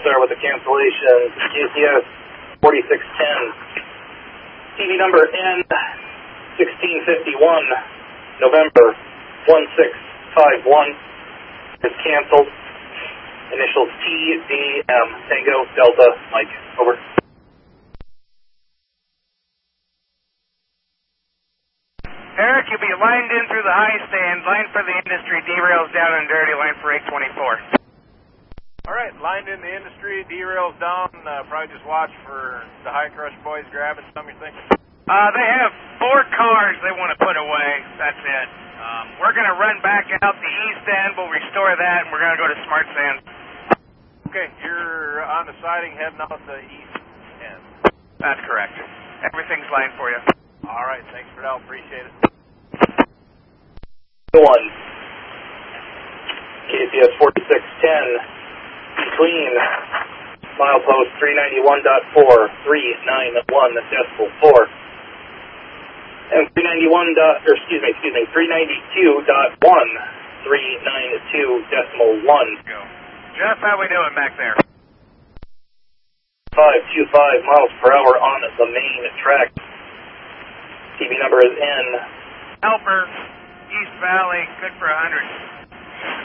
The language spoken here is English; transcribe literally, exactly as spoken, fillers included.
Telstar with the cancellation. K C S forty-six ten. T V number N sixteen fifty-one, November one six five one is canceled. Initials T D M, Tango Delta Mike, over. Eric, you'll be lined in through the high stand, line for the industry, derails down and dirty, line for eight twenty-four. All right, lined in the industry, derails down, uh, probably just watch for the high crush boys grabbing some, you think? Uh, they have four cars they want to put away, that's it. Um, we're going to run back out the east end, we'll restore that, and we're going to go to Smart Sand. Okay, you're on the siding heading out the east end. That's correct. Everything's lined for you. All right, thanks for the help, appreciate it. One. K C S forty-six ten. Between milepost three ninety-one point four, three ninety-one decimal four, and three ninety-one dot, or excuse me, excuse me, three ninety-two point one, three ninety-two decimal one. Go. Jeff, how we doing back there? five twenty-five miles per hour on the main track. T V number is N. Helper, East Valley, good for one hundred.